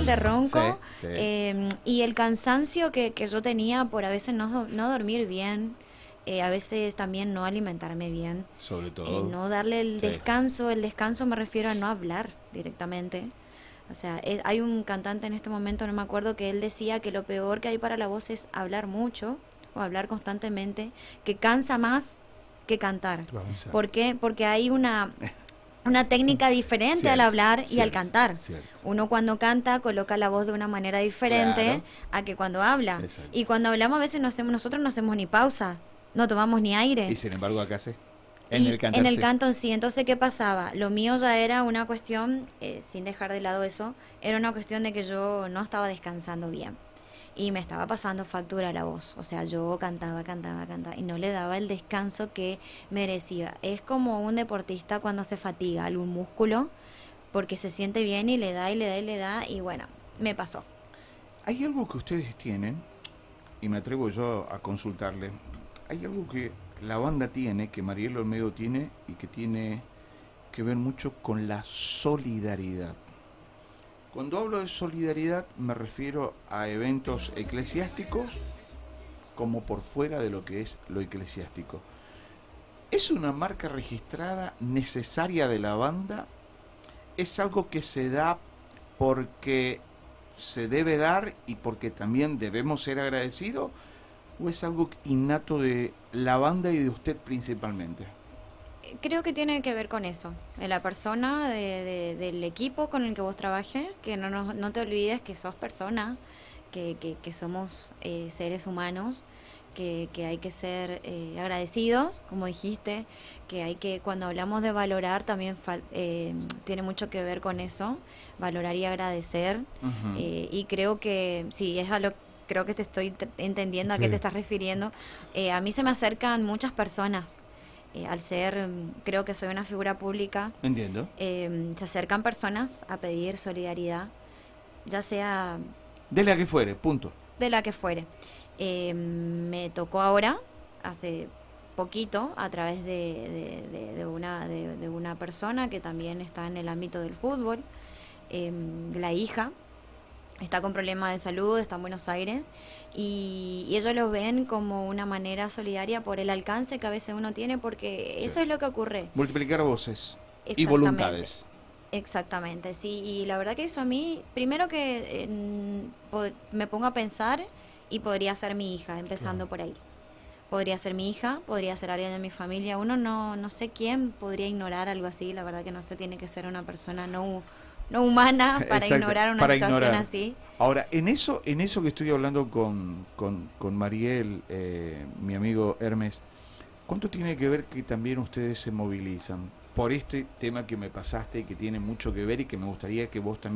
bastante ronco. Sí, sí. Y el cansancio que yo tenía por a veces no dormir bien, a veces también no alimentarme bien, Sobre todo. no darle Sí. el descanso me refiero a no hablar directamente. O sea, hay un cantante en este momento, no me acuerdo, que él decía que lo peor que hay para la voz es hablar mucho o hablar constantemente, que cansa más que cantar. Claro. Exacto. ¿Por qué? Porque hay una técnica diferente al Cierto, hablar y al cierto, cantar. cierto. Uno cuando canta coloca la voz de una manera diferente Claro. a que cuando habla. Exacto. Y cuando hablamos a veces nosotros no hacemos ni pausa, no tomamos ni aire. Y sin embargo acá sí. Y en el sí. canto sí. Entonces, ¿qué pasaba? Lo mío ya era una cuestión, sin dejar de lado eso, era una cuestión de que yo no estaba descansando bien. Y me estaba pasando factura a la voz. O sea, yo cantaba y no le daba el descanso que merecía. Es como un deportista cuando se fatiga algún músculo, porque se siente bien y le da y le da y le da. Y bueno, me pasó. Hay algo que ustedes tienen, y me atrevo yo a consultarle, hay algo que la banda tiene, que Mariel Olmedo tiene, y que tiene que ver mucho con la solidaridad. Cuando hablo de solidaridad me refiero a eventos eclesiásticos como por fuera de lo que es lo eclesiástico. ¿Es una marca registrada necesaria de la banda? ¿Es algo que se da porque se debe dar y porque también debemos ser agradecidos? ¿O es algo innato de la banda y de usted principalmente? Creo que tiene que ver con eso, de la persona, del equipo con el que vos trabajes, que no te olvides que sos persona, que somos seres humanos, que hay que ser agradecidos, como dijiste, que hay que, cuando hablamos de valorar, también tiene mucho que ver con eso, valorar y agradecer. Uh-huh. Y creo que, sí, es a lo creo que te estoy entendiendo a Sí. qué te estás refiriendo. A mí se me acercan muchas personas. Al ser, creo que soy una figura pública, Entiendo. se acercan personas a pedir solidaridad, ya sea De la que fuere, punto. de la que fuere. Me tocó ahora, hace poquito, a través de una persona que también está en el ámbito del fútbol, la hija está con problemas de salud, está en Buenos Aires, y ellos lo ven como una manera solidaria por el alcance que a veces uno tiene, porque eso Sí. es lo que ocurre. Multiplicar voces y Exactamente. voluntades. Exactamente, sí, y la verdad que eso a mí, primero que me pongo a pensar y podría ser mi hija, empezando por ahí. Podría ser mi hija, podría ser alguien de mi familia, uno no sé quién podría ignorar algo así, la verdad que no sé, tiene que ser una persona no humana para Exacto, ignorar una para situación ignorar. así. Ahora, en eso que estoy hablando con Mariel, mi amigo Hermes, ¿cuánto tiene que ver que también ustedes se movilizan por este tema que me pasaste y que tiene mucho que ver y que me gustaría que vos también